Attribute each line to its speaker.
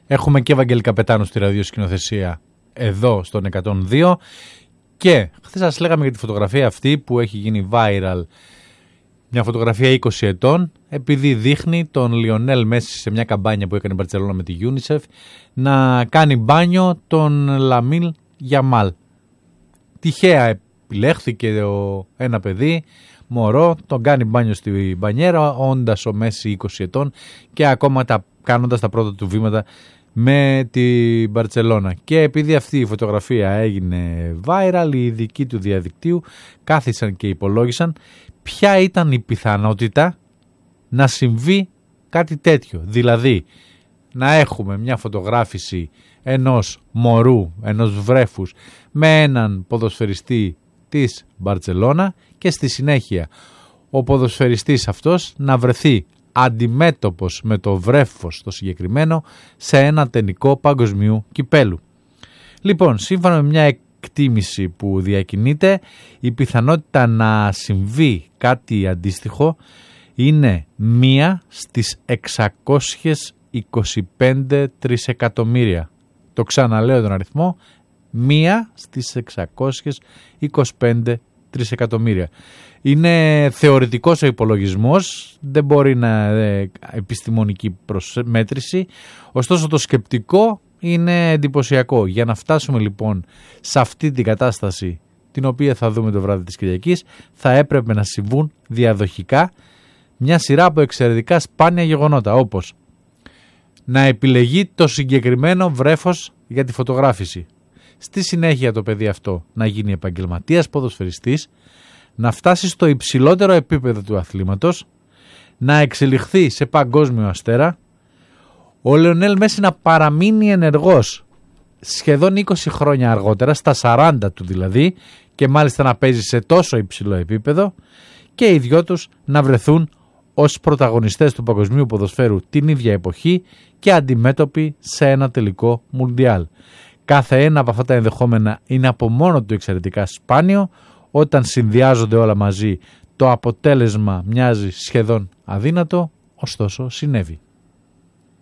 Speaker 1: Έχουμε και Βαγγέλη Καπετάνου στη ραδιοσκηνοθεσία εδώ στον 102 και χθες σας λέγαμε για τη φωτογραφία αυτή που έχει γίνει viral, μια φωτογραφία 20 ετών, επειδή δείχνει τον Λιονέλ Μέση σε μια καμπάνια που έκανε η Μπαρτσελόνα με τη UNICEF να κάνει μπάνιο τον Λαμίλ Γιαμάλ. Τυχαία επιλέχθηκε ένα παιδί, μωρό, τον κάνει μπάνιο στη μπανιέρα, όντας ο Μέση 20 ετών και ακόμα κάνοντας τα πρώτα του βήματα με την Μπαρτσελόνα. Και επειδή αυτή η φωτογραφία έγινε viral, οι ειδικοί του διαδικτύου κάθισαν και υπολόγισαν ποια ήταν η πιθανότητα να συμβεί κάτι τέτοιο. Δηλαδή να έχουμε μια φωτογράφηση ενός μωρού, ενός βρέφους με έναν ποδοσφαιριστή της Μπαρτσελόνα και στη συνέχεια ο ποδοσφαιριστής αυτός να βρεθεί αντιμέτωπος με το βρέφος το συγκεκριμένο σε ένα τενικό παγκοσμίου κυπέλου. Λοιπόν, σύμφωνα με μια εκτίμηση που διακινείται, η πιθανότητα να συμβεί κάτι αντίστοιχο είναι 1 στις 625 τρισεκατομμύρια. Το ξαναλέω τον αριθμό, 1 στις 625 τρισεκατομμύρια. Είναι θεωρητικός ο υπολογισμός, δεν μπορεί να επιστημονική μέτρηση, ωστόσο το σκεπτικό είναι εντυπωσιακό. Για να φτάσουμε λοιπόν σε αυτή την κατάσταση την οποία θα δούμε το βράδυ της Κυριακής, θα έπρεπε να συμβούν διαδοχικά μια σειρά από εξαιρετικά σπάνια γεγονότα, όπως να επιλεγεί το συγκεκριμένο βρέφος για τη φωτογράφηση, στη συνέχεια το παιδί αυτό να γίνει επαγγελματίας ποδοσφαιριστής, να φτάσει στο υψηλότερο επίπεδο του αθλήματος, να εξελιχθεί σε παγκόσμιο αστέρα, ο Λιονέλ Μέση να παραμείνει ενεργός σχεδόν 20 χρόνια αργότερα, στα 40 του δηλαδή, και μάλιστα να παίζει σε τόσο υψηλό επίπεδο, και οι δυο τους να βρεθούν ως πρωταγωνιστές του παγκοσμίου ποδοσφαίρου την ίδια εποχή και αντιμέτωποι σε ένα τελικό μουντιάλ. Κάθε ένα από αυτά τα ενδεχόμενα είναι από μόνο του εξαιρετικά σπάνιο. Όταν συνδυάζονται όλα μαζί, το αποτέλεσμα μοιάζει σχεδόν αδύνατο, ωστόσο συνέβη.